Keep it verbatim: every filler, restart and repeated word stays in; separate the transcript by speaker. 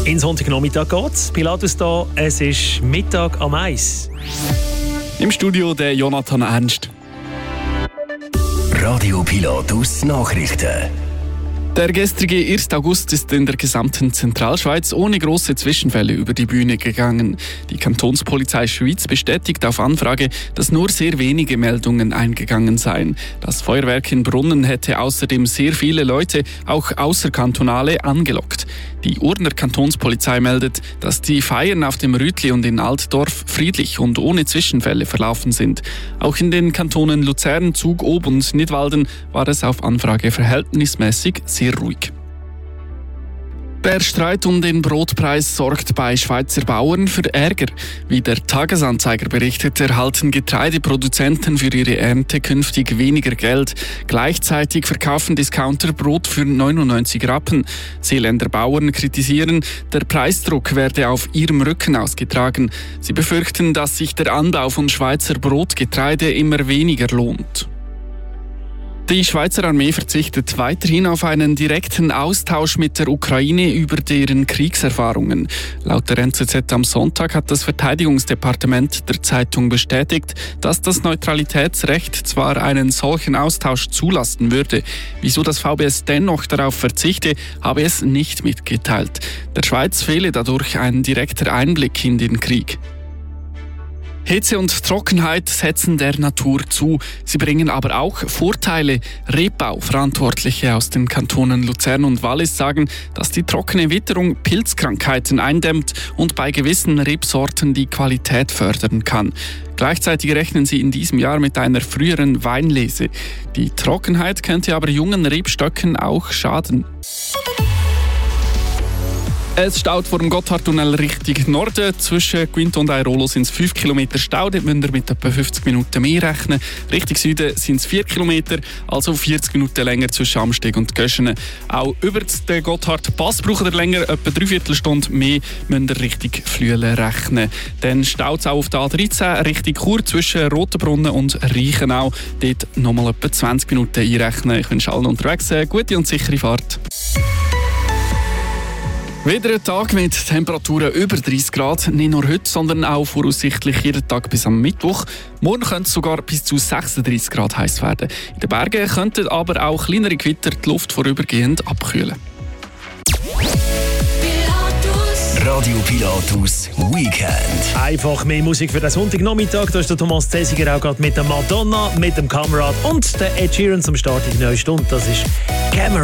Speaker 1: In Sonntagnachmittag geht's. Pilatus da, es ist Mittag am Eis.
Speaker 2: Im Studio der Jonathan Ernst.
Speaker 3: Radio Pilatus Nachrichten.
Speaker 2: Der gestrige erste August ist in der gesamten Zentralschweiz ohne große Zwischenfälle über die Bühne gegangen. Die Kantonspolizei Schwyz bestätigt auf Anfrage, dass nur sehr wenige Meldungen eingegangen seien. Das Feuerwerk in Brunnen hätte außerdem sehr viele Leute, auch außerkantonale, angelockt. Die Urner Kantonspolizei meldet, dass die Feiern auf dem Rütli und in Altdorf friedlich und ohne Zwischenfälle verlaufen sind. Auch in den Kantonen Luzern, Zug, Ob und Nidwalden war es auf Anfrage verhältnismäßig sehr ruhig. Der Streit um den Brotpreis sorgt bei Schweizer Bauern für Ärger. Wie der Tagesanzeiger berichtet, erhalten Getreideproduzenten für ihre Ernte künftig weniger Geld. Gleichzeitig verkaufen Discounter Brot für neunundneunzig Rappen. Seeländer Bauern kritisieren, der Preisdruck werde auf ihrem Rücken ausgetragen. Sie befürchten, dass sich der Anbau von Schweizer Brotgetreide immer weniger lohnt. Die Schweizer Armee verzichtet weiterhin auf einen direkten Austausch mit der Ukraine über deren Kriegserfahrungen. Laut der N Z Z am Sonntag hat das Verteidigungsdepartement der Zeitung bestätigt, dass das Neutralitätsrecht zwar einen solchen Austausch zulassen würde. Wieso das V B S dennoch darauf verzichte, habe es nicht mitgeteilt. Der Schweiz fehle dadurch ein direkter Einblick in den Krieg. Hitze und Trockenheit setzen der Natur zu. Sie bringen aber auch Vorteile. Rebbau-Verantwortliche aus den Kantonen Luzern und Wallis sagen, dass die trockene Witterung Pilzkrankheiten eindämmt und bei gewissen Rebsorten die Qualität fördern kann. Gleichzeitig rechnen sie in diesem Jahr mit einer früheren Weinlese. Die Trockenheit könnte aber jungen Rebstöcken auch schaden. Es staut vor dem Gotthardtunnel Richtung Norden. Zwischen Quinto und Airolo sind es fünf Kilometer Stau. Dort müsst ihr mit etwa fünfzig Minuten mehr rechnen. Richtung Süden sind es vier Kilometer, also vierzig Minuten länger zwischen Amsteg und Göschenen. Auch über den Gotthardpass braucht ihr länger, etwa dreiviertel Stunde mehr müsst ihr Richtung Flüelen rechnen. Dann staut es auch auf der A dreizehn Richtung Chur zwischen Rotenbrunnen und Reichenau. Dort nochmal etwa zwanzig Minuten einrechnen. Ich wünsche allen unterwegs eine gute und sichere Fahrt. Wieder ein Tag mit Temperaturen über dreißig Grad, nicht nur heute, sondern auch voraussichtlich jeden Tag bis am Mittwoch. Morgen könnte es sogar bis zu sechsunddreißig Grad heiß werden. In den Bergen könnten aber auch kleinere Gewitter die Luft vorübergehend abkühlen.
Speaker 3: Radio Pilatus Weekend.
Speaker 1: Einfach mehr Musik für den Sonntagnachmittag. Da ist der Thomas Zesiger auch gerade mit der Madonna, mit dem Kamerad und der Ed Sheeran zum Start in die neue Stunde. Das ist Cameron.